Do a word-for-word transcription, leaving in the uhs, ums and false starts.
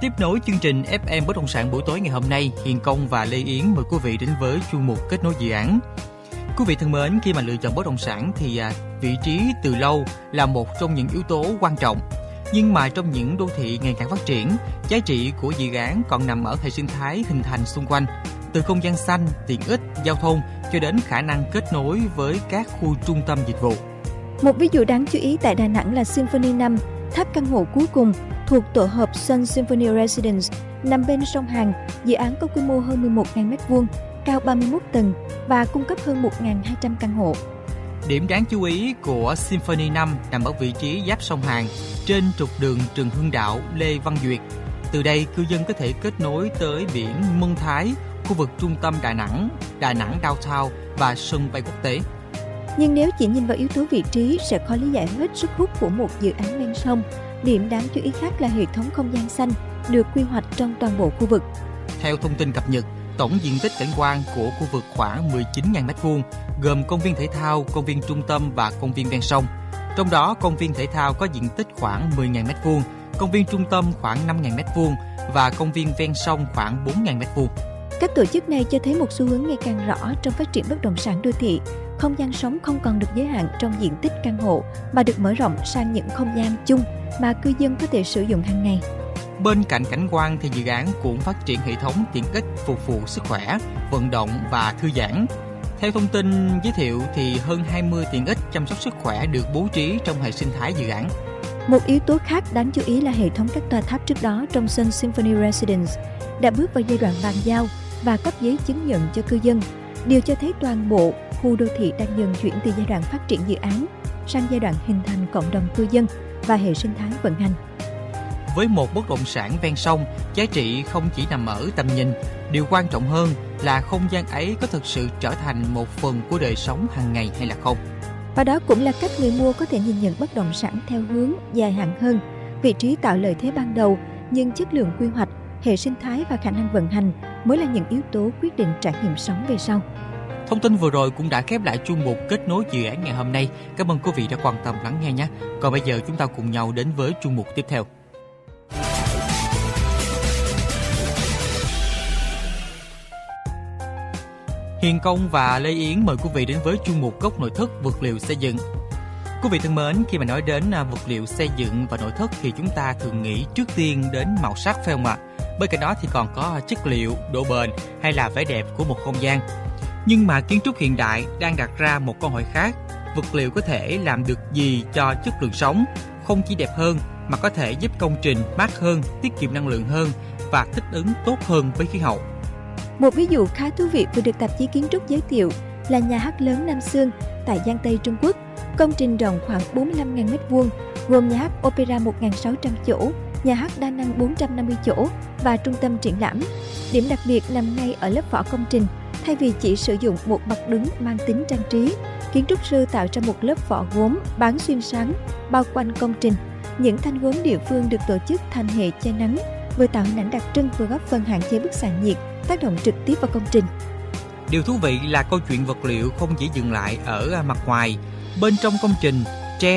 Tiếp nối chương trình ép em Bất động sản buổi tối ngày hôm nay, Hiền Công và Lê Yến mời quý vị đến với chuyên mục Kết nối dự án. Quý vị thân mến, khi mà lựa chọn bất động sản thì vị trí từ lâu là một trong những yếu tố quan trọng. Nhưng mà trong những đô thị ngày càng phát triển, giá trị của dự án còn nằm ở hệ sinh thái hình thành xung quanh, từ không gian xanh, tiện ích, giao thông cho đến khả năng kết nối với các khu trung tâm dịch vụ. Một ví dụ đáng chú ý tại Đà Nẵng là Symphony năm, tháp căn hộ cuối cùng thuộc tổ hợp Sun Symphony Residence, nằm bên sông Hàn. Dự án có quy mô hơn mười một nghìn mét vuông, cao ba mươi mốt tầng và cung cấp hơn một nghìn hai trăm căn hộ. Điểm đáng chú ý của Symphony năm nằm ở vị trí giáp sông Hàn, trên trục đường Trần Hưng Đạo, Lê Văn Duyệt. Từ đây, cư dân có thể kết nối tới biển Mân Thái, khu vực trung tâm Đà Nẵng, Đà Nẵng Downtown và sân bay quốc tế. Nhưng nếu chỉ nhìn vào yếu tố vị trí sẽ khó lý giải hết sức hút của một dự án ven sông. Điểm đáng chú ý khác là hệ thống không gian xanh được quy hoạch trong toàn bộ khu vực. Theo thông tin cập nhật, tổng diện tích cảnh quan của khu vực khoảng mười chín nghìn mét vuông, gồm công viên thể thao, công viên trung tâm và công viên ven sông. Trong đó, công viên thể thao có diện tích khoảng mười nghìn mét vuông, công viên trung tâm khoảng năm nghìn mét vuông và công viên ven sông khoảng bốn nghìn mét vuông. Các tổ chức này cho thấy một xu hướng ngày càng rõ trong phát triển bất động sản đô thị. Không gian sống không còn được giới hạn trong diện tích căn hộ mà được mở rộng sang những không gian chung mà cư dân có thể sử dụng hàng ngày. Bên cạnh cảnh quan thì dự án cũng phát triển hệ thống tiện ích phục vụ sức khỏe, vận động và thư giãn. Theo thông tin giới thiệu thì hơn hai mươi tiện ích chăm sóc sức khỏe được bố trí trong hệ sinh thái dự án. Một yếu tố khác đáng chú ý là hệ thống các tòa tháp trước đó trong Sun Symphony Residence đã bước vào giai đoạn bàn giao và cấp giấy chứng nhận cho cư dân. Điều cho thấy toàn bộ khu đô thị đang dần chuyển từ giai đoạn phát triển dự án sang giai đoạn hình thành cộng đồng cư dân và hệ sinh thái vận hành. Với một bất động sản ven sông, giá trị không chỉ nằm ở tầm nhìn, điều quan trọng hơn là không gian ấy có thực sự trở thành một phần của đời sống hàng ngày hay là không. Và đó cũng là cách người mua có thể nhìn nhận bất động sản theo hướng dài hạn hơn. Vị trí tạo lợi thế ban đầu, nhưng chất lượng quy hoạch, hệ sinh thái và khả năng vận hành mới là những yếu tố quyết định trải nghiệm sống về sau. Thông tin vừa rồi cũng đã khép lại chuyên mục Kết nối dự án ngày hôm nay. Cảm ơn quý vị đã quan tâm lắng nghe nhé. Còn bây giờ chúng ta cùng nhau đến với chuyên mục tiếp theo. Hiền Công và Lê Yến mời quý vị đến với chuyên mục Góc nội thất vật liệu xây dựng. Quý vị thân mến, khi mà nói đến vật liệu xây dựng và nội thất thì chúng ta thường nghĩ trước tiên đến màu sắc phải không ạ? Bên cạnh đó thì còn có chất liệu, độ bền hay là vẻ đẹp của một không gian. Nhưng mà kiến trúc hiện đại đang đặt ra một câu hỏi khác. Vật liệu có thể làm được gì cho chất lượng sống? Không chỉ đẹp hơn mà có thể giúp công trình mát hơn, tiết kiệm năng lượng hơn và thích ứng tốt hơn với khí hậu. Một ví dụ khá thú vị vừa được tạp chí Kiến trúc giới thiệu là nhà hát lớn Nam Xương tại Giang Tây, Trung Quốc. Công trình rộng khoảng bốn mươi lăm nghìn mét vuông, gồm nhà hát opera một nghìn sáu trăm chỗ, nhà hát đa năng bốn trăm năm mươi chỗ và trung tâm triển lãm. Điểm đặc biệt nằm ngay ở lớp vỏ công trình. Thay vì chỉ sử dụng một mặt đứng mang tính trang trí, kiến trúc sư tạo ra một lớp vỏ gốm bán xuyên sáng bao quanh công trình. Những thanh gốm địa phương được tổ chức thành hệ che nắng, vừa tạo hình ảnh đặc trưng vừa góp phần hạn chế bức xạ nhiệt tác động trực tiếp vào công trình. Điều thú vị là câu chuyện vật liệu không chỉ dừng lại ở mặt ngoài. Bên trong công trình,